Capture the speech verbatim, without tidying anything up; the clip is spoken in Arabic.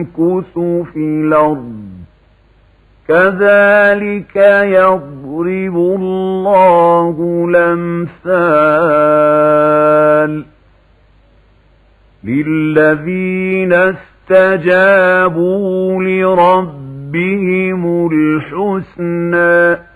يمكث في الأرض كذلك يضرب الله الأمثال للذين استجابوا لربهم الحسنى